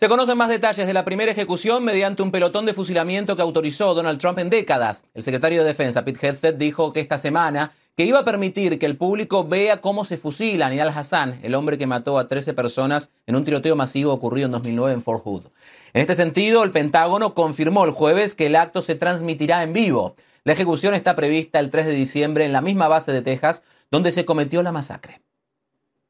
Se conocen más detalles de la primera ejecución mediante un pelotón de fusilamiento que autorizó Donald Trump en décadas. El secretario de Defensa, Pete Hegseth, dijo que esta semana que iba a permitir que el público vea cómo se fusila a Nidal Hasan, el hombre que mató a 13 personas en un tiroteo masivo ocurrido en 2009 en Fort Hood. En este sentido, el Pentágono confirmó el jueves que el acto se transmitirá en vivo. La ejecución está prevista el 3 de diciembre en la misma base de Texas donde se cometió la masacre.